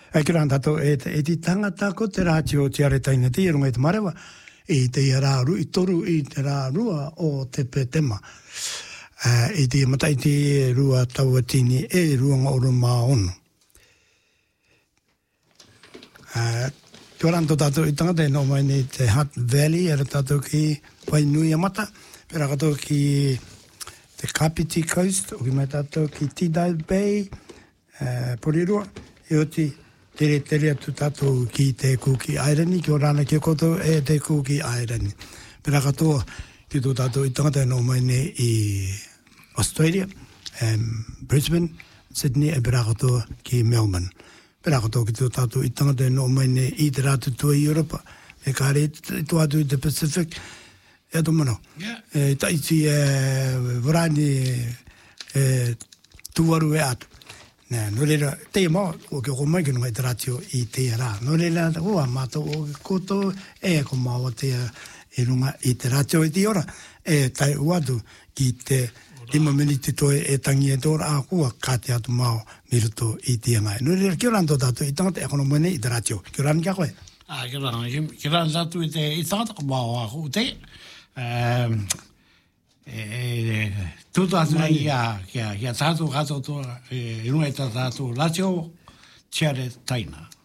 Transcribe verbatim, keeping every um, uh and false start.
E kira tato e e ti tangata ko te rātio te are taina te irunga i te marewa i te rāru, i toru i te rārua o te petema. Uh, I te matai te rua taua tini e ruanga oro mā ono. Uh, Tuaranto tato i tangata e no mai ni te Hutt Valley, era tato ki Wainui Amata, pera kato ki te Kapiti Coast, o ki mai tato ki Tidal Bay, uh, Porirua, e o ti tere tere atu tato ki te Kuki Airani, ki o rana ki o koto e te Kuki Airani. Pera katoa ki tō tato i tangata e no mai ni i Australia, um, Brisbane, Sydney, e pera katoa ki Melbourne. Pera katoa ki tō tātou i tangata e no mai ne i te rātu tua i Europa, e kāre i tō atu i te Pacific, e tō mano. E taiti e warani e tuaru e atu. Nē, no reira, te mā, o ke o mai ki nunga i te rātio i te rā. No reira, ua mātou o koto e ko māua te e runga i te rātio i te ora. E tai uatu ki te lima miniti toi e tangi e tōra a kua kāte atu māo miruto i tia ngai. Nui rira, kia ranto tātou i tangata e kono mwene i te rātio. Kia rani kia koe? Ah, kia rani. Kia rani tātou i te i tangata ko māo a ku te. Tūtātu nei kia tātou kato tōra i runga i tā tātou rātio tiare taina.